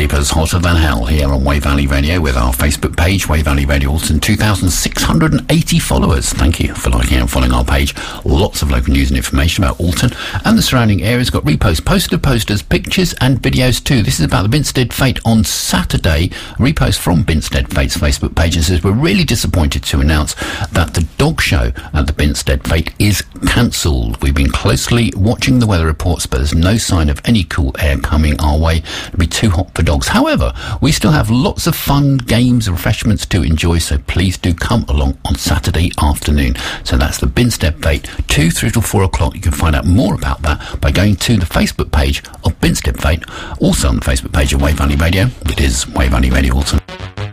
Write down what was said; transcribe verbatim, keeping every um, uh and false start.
Keepers hotter than hell here on Way Valley Radio with our Facebook page, Way Valley Radio Alton, two thousand six hundred eighty followers. Thank you for liking and following our page. Lots of local news and information about Alton and the surrounding areas. Got reposts, posted posters, pictures and videos too. This is about the Binstead Fete on Saturday. A repost from Binstead Fete's Facebook page and says, we're really disappointed to announce that the dog show at the Binstead Fete is cancelled. We've been closely watching the weather reports, but there's no sign of any cool air coming our way. It'll be too hot for dogs. However, we still have lots of fun, games, refreshments to enjoy, so please do come along on Saturday afternoon. So that's the Binstead Fete, two through till four o'clock. You can find out more about that by going to the Facebook page of Binstead Fete, also on the Facebook page of Way Valley Radio. It is Way Valley Radio Alton.